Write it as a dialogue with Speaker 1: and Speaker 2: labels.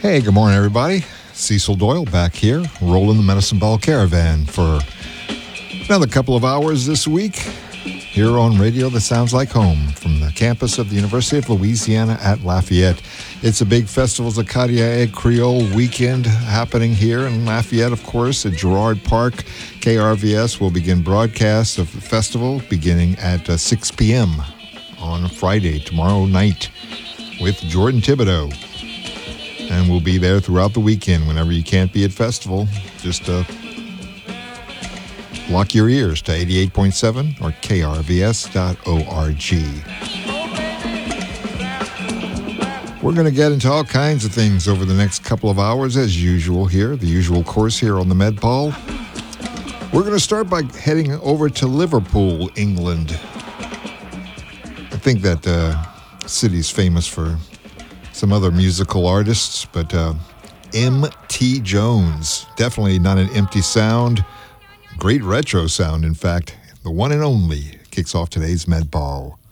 Speaker 1: Hey, good morning, everybody. Cecil Doyle back here, rolling the Medicine Ball Caravan for another couple of hours this week here on radio that sounds like home from the campus of the University of Louisiana at Lafayette. It's a big Festivals Acadia Egg Creole weekend happening here in Lafayette, of course, at Girard Park. KRVS will begin broadcast of the festival beginning at 6 p.m. on Friday, tomorrow night, with Jordan Thibodeau. And we'll be there throughout the weekend. Whenever you can't be at festival, just lock your ears to 88.7 or krvs.org. We're going to get into all kinds of things over the next couple of hours, as usual here, the usual course here on the Med Ball. We're going to start by heading over to Liverpool, England. I think that city's famous for some other musical artists, but M.T. Jones, definitely not an empty sound. Great retro sound, in fact. The one and only kicks off today's Med Ball.